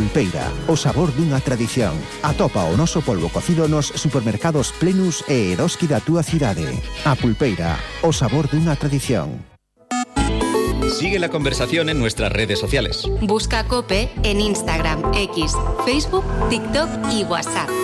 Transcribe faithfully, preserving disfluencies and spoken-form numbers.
Pulpeira, o sabor dunha tradición. Atopa o noso polvo cocido nos supermercados Plenus e Eroski da túa cidade. A Pulpeira, o sabor dunha tradición. Sigue la conversación en nuestras redes sociales. Busca COPE en Instagram, X, Facebook, TikTok y WhatsApp.